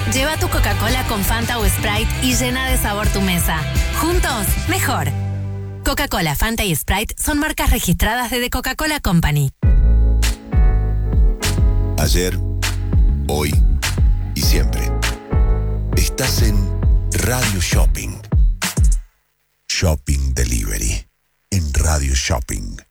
Lleva tu Coca-Cola con Fanta o Sprite y llena de sabor tu mesa. Juntos, mejor. Coca-Cola, Fanta y Sprite son marcas registradas de The Coca-Cola Company. Ayer, hoy y siempre. Estás en Radio Shopping. Shopping Delivery. En Radio Shopping.